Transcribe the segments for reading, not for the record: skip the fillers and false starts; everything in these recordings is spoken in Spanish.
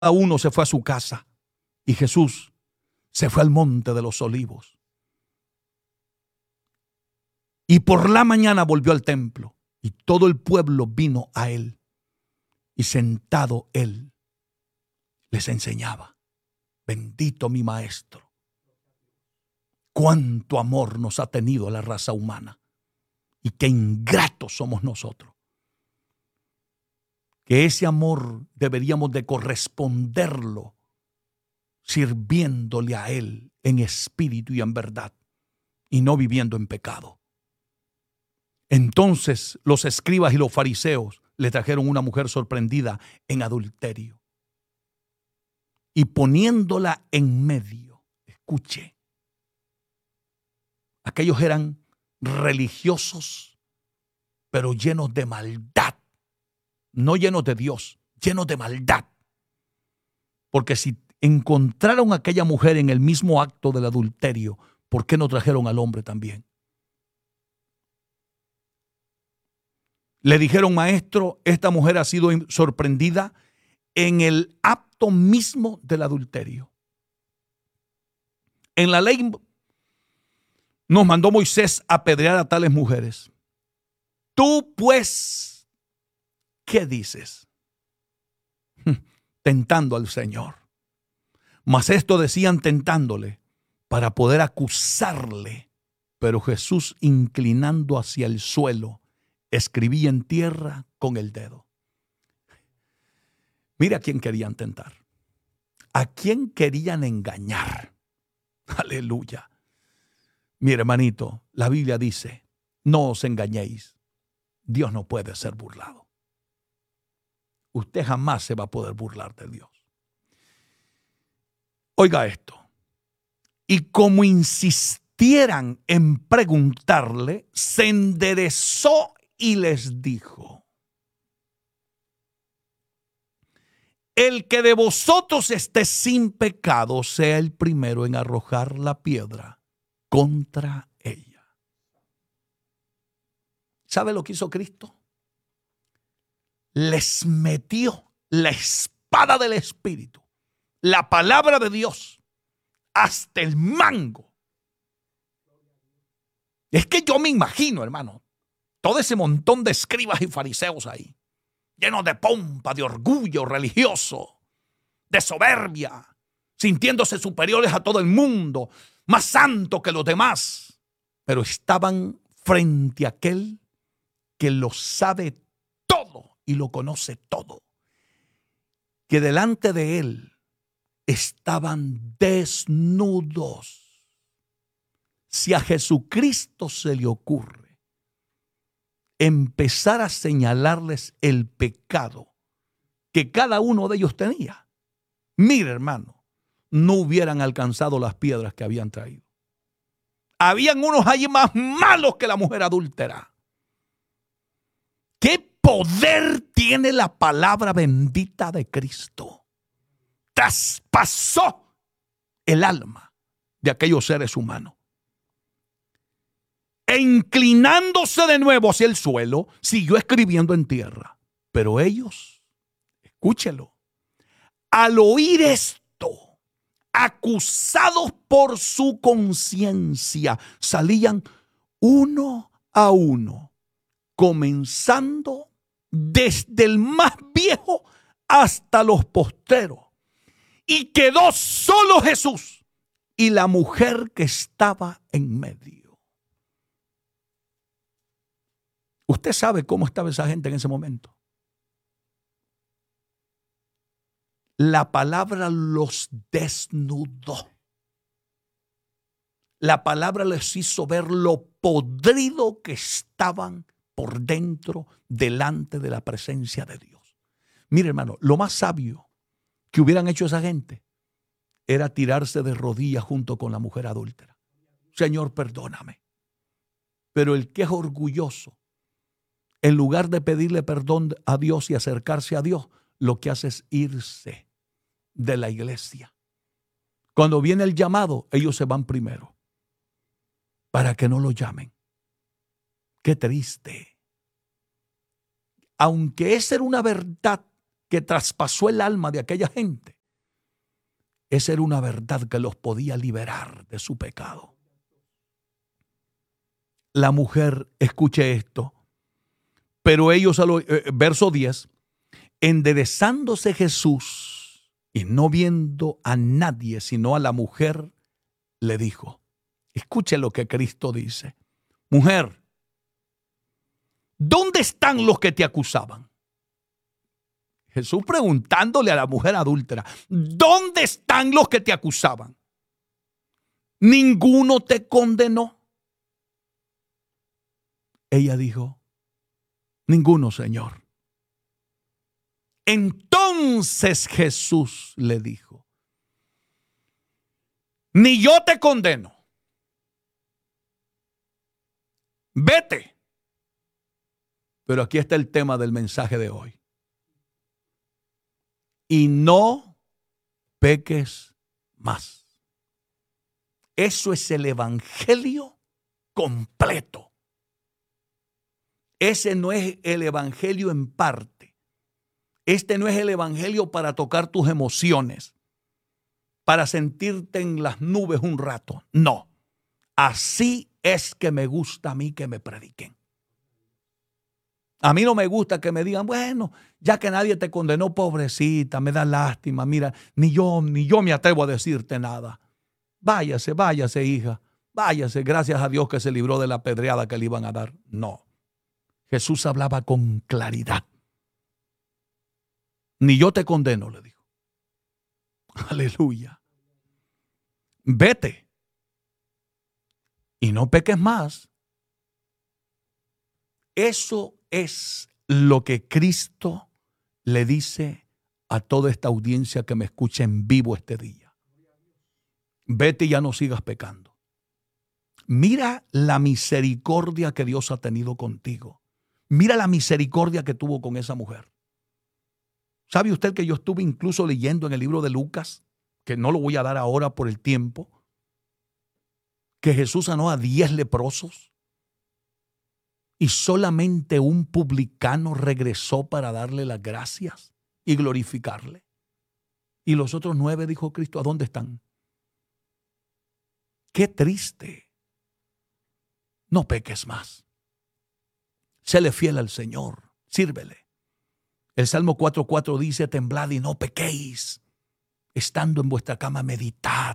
uno se fue a su casa y Jesús se fue al monte de los olivos. Y por la mañana volvió al templo y todo el pueblo vino a él. Y sentado él les enseñaba. Bendito mi maestro. Cuánto amor nos ha tenido la raza humana. Y qué ingratos somos nosotros. Que ese amor deberíamos de corresponderlo sirviéndole a él en espíritu y en verdad. Y no viviendo en pecado. Entonces los escribas y los fariseos le trajeron una mujer sorprendida en adulterio. Y poniéndola en medio, escuche, aquellos eran religiosos, pero llenos de maldad. No llenos de Dios, llenos de maldad. Porque si encontraron a aquella mujer en el mismo acto del adulterio, ¿por qué no trajeron al hombre también? Le dijeron, maestro, esta mujer ha sido sorprendida en el acto mismo del adulterio. En la ley nos mandó Moisés a apedrear a tales mujeres. Tú, pues, ¿qué dices? Tentando al Señor. Mas esto decían tentándole para poder acusarle. Pero Jesús, inclinando hacia el suelo, escribía en tierra con el dedo. Mira a quién querían tentar. A quién querían engañar. Aleluya. Mi hermanito, la Biblia dice, no os engañéis. Dios no puede ser burlado. Usted jamás se va a poder burlar de Dios. Oiga esto. Y como insistieran en preguntarle, se enderezó y les dijo: el que de vosotros esté sin pecado sea el primero en arrojar la piedra contra ella. ¿Sabe lo que hizo Cristo? Les metió la espada del Espíritu, la palabra de Dios, hasta el mango. Es que yo me imagino, hermano, todo ese montón de escribas y fariseos ahí, llenos de pompa, de orgullo religioso, de soberbia, sintiéndose superiores a todo el mundo, más santos que los demás, pero estaban frente a aquel que lo sabe todo y lo conoce todo, que delante de él estaban desnudos. Si a Jesucristo se le ocurre empezar a señalarles el pecado que cada uno de ellos tenía, mire, hermano, no hubieran alcanzado las piedras que habían traído. Habían unos allí más malos que la mujer adúltera. ¿Qué poder tiene la palabra bendita de Cristo? Traspasó el alma de aquellos seres humanos. E inclinándose de nuevo hacia el suelo, siguió escribiendo en tierra. Pero ellos, escúchelo, al oír esto, acusados por su conciencia, salían uno a uno, comenzando desde el más viejo hasta los postreros. Y quedó solo Jesús y la mujer que estaba en medio. Usted sabe cómo estaba esa gente en ese momento. La palabra los desnudó. La palabra les hizo ver lo podrido que estaban por dentro delante de la presencia de Dios. Mire, hermano, lo más sabio que hubieran hecho esa gente era tirarse de rodillas junto con la mujer adúltera. Señor, perdóname. Pero el que es orgulloso, en lugar de pedirle perdón a Dios y acercarse a Dios, lo que hace es irse de la iglesia. Cuando viene el llamado, ellos se van primero para que no lo llamen. Qué triste. Aunque esa era una verdad que traspasó el alma de aquella gente, esa era una verdad que los podía liberar de su pecado. La mujer, escuche esto, pero ellos, verso 10, enderezándose Jesús y no viendo a nadie sino a la mujer, le dijo, escuche lo que Cristo dice, mujer, ¿dónde están los que te acusaban? Jesús preguntándole a la mujer adúltera, ¿dónde están los que te acusaban? ¿Ninguno te condenó? Ella dijo, ninguno, Señor. Entonces Jesús le dijo, ni yo te condeno. Vete. Pero aquí está el tema del mensaje de hoy. Y no peques más. Eso es el evangelio completo. Ese no es el evangelio en parte. Este no es el evangelio para tocar tus emociones, para sentirte en las nubes un rato. No. Así es que me gusta a mí que me prediquen. A mí no me gusta que me digan, bueno, ya que nadie te condenó, pobrecita, me da lástima. Mira, ni yo me atrevo a decirte nada. Váyase, hija. Váyase, gracias a Dios que se libró de la apedreada que le iban a dar. No. Jesús hablaba con claridad. Ni yo te condeno, le dijo. Aleluya. Vete y no peques más. Eso es lo que Cristo le dice a toda esta audiencia que me escucha en vivo este día. Vete y ya no sigas pecando. Mira la misericordia que Dios ha tenido contigo. Mira la misericordia que tuvo con esa mujer. ¿Sabe usted que yo estuve incluso leyendo en el libro de Lucas, que no lo voy a dar ahora por el tiempo, que Jesús sanó a 10 leprosos y solamente un publicano regresó para darle las gracias y glorificarle? Y los otros 9, dijo Cristo, ¿a dónde están? Qué triste. No peques más. Séle fiel al Señor, sírvele. El Salmo 4:4 dice, temblad y no pequéis. Estando en vuestra cama, meditad.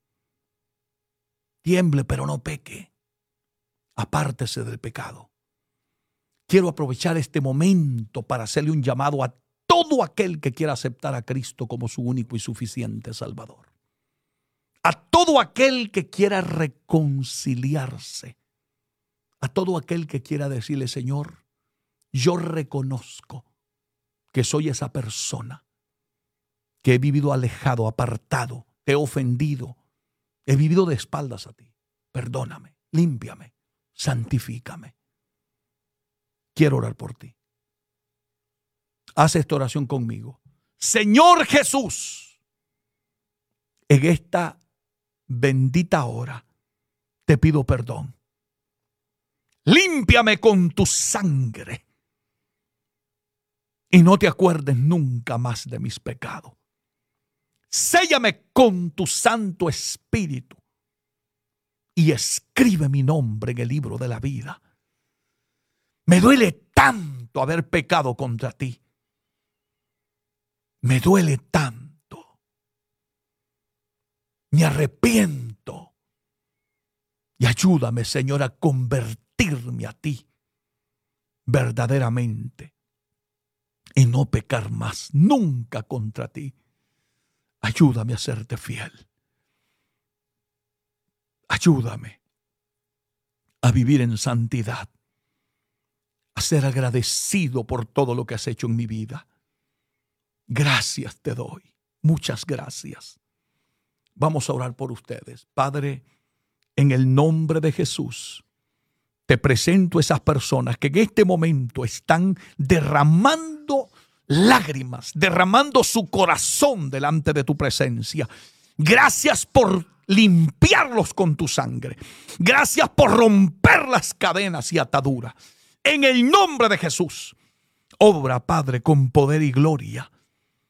Tiemble, pero no peque. Apártese del pecado. Quiero aprovechar este momento para hacerle un llamado a todo aquel que quiera aceptar a Cristo como su único y suficiente Salvador. A todo aquel que quiera reconciliarse. A todo aquel que quiera decirle, Señor, yo reconozco que soy esa persona que he vivido alejado, apartado, te he ofendido, he vivido de espaldas a ti. Perdóname, límpiame, santifícame. Quiero orar por ti. Haz esta oración conmigo. Señor Jesús, en esta bendita hora te pido perdón. Límpiame con tu sangre y no te acuerdes nunca más de mis pecados. Séllame con tu Santo Espíritu y escribe mi nombre en el libro de la vida. Me duele tanto haber pecado contra ti. Me duele tanto. Me arrepiento. Y ayúdame, Señor, a convertirme a ti verdaderamente y no pecar más nunca contra ti. Ayúdame a serte fiel. Ayúdame a vivir en santidad, a ser agradecido por todo lo que has hecho en mi vida. Gracias te doy, muchas gracias. Vamos a orar por ustedes. Padre, en el nombre de Jesús, te presento a esas personas que en este momento están derramando lágrimas, derramando su corazón delante de tu presencia. Gracias por limpiarlos con tu sangre. Gracias por romper las cadenas y ataduras. En el nombre de Jesús, obra, Padre, con poder y gloria.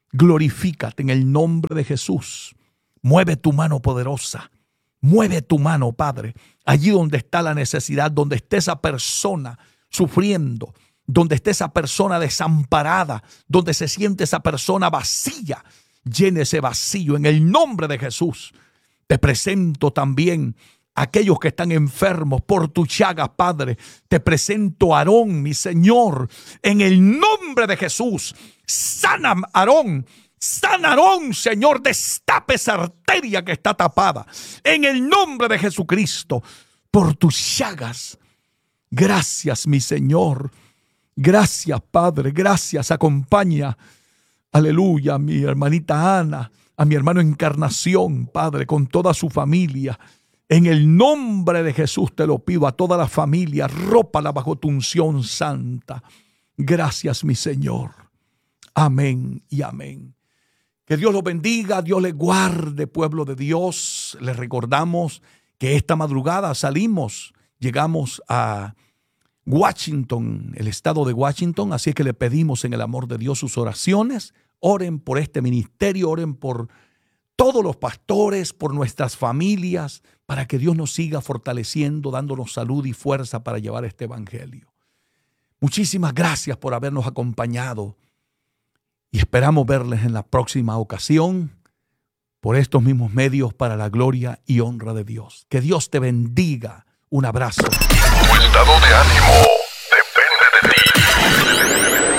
glorifícate en el nombre de Jesús. Mueve tu mano poderosa. Mueve tu mano, Padre, allí donde está la necesidad, donde esté esa persona sufriendo, donde esté esa persona desamparada, donde se siente esa persona vacía. Llene ese vacío en el nombre de Jesús. Te presento también a aquellos que están enfermos por tus llagas, Padre. Te presento a Aarón, mi Señor, en el nombre de Jesús. Sana Aarón. Sana Aarón, Señor, destape esa arteria que está tapada. En el nombre de Jesucristo, por tus llagas. Gracias, mi Señor. Gracias, Padre. Gracias. Acompaña, aleluya, a mi hermanita Ana, a mi hermano Encarnación, Padre, con toda su familia. En el nombre de Jesús te lo pido a toda la familia. Rópala bajo tu unción santa. Gracias, mi Señor. Amén y amén. Que Dios los bendiga, Dios les guarde, pueblo de Dios. Les recordamos que esta madrugada llegamos a Washington, el estado de Washington, así que le pedimos en el amor de Dios sus oraciones. Oren por este ministerio, oren por todos los pastores, por nuestras familias, para que Dios nos siga fortaleciendo, dándonos salud y fuerza para llevar este evangelio. Muchísimas gracias por habernos acompañado. Y esperamos verles en la próxima ocasión por estos mismos medios para la gloria y honra de Dios. Que Dios te bendiga. Un abrazo. Tu estado de ánimo depende de ti.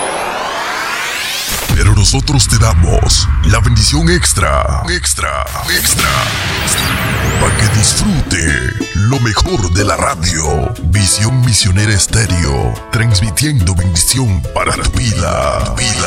Pero nosotros te damos la bendición extra. Para que disfrute lo mejor de la radio. Visión Misionera Estéreo, transmitiendo bendición para tu vida.